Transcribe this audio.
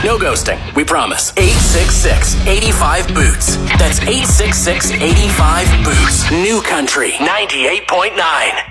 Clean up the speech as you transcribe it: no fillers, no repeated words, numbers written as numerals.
No ghosting, we promise. 866-85-BOOTS. That's 866-85-BOOTS. New Country 98.9.